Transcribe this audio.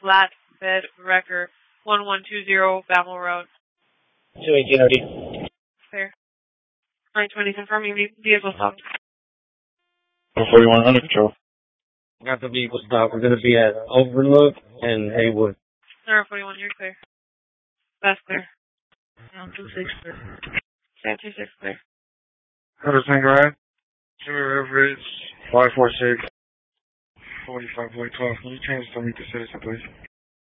Flatbed Wrecker, 1120 Babel Road. 218 OD. Clear. 920, confirming vehicle stop. 41 under control. Got the vehicle stop. We're going to be at Overlook and Haywood. 41, you're clear. That's clear. 26 clear. 26 clear. Everything right? Jimmy Ridge, 546, 45.12. Can you change to meet the citizen, please?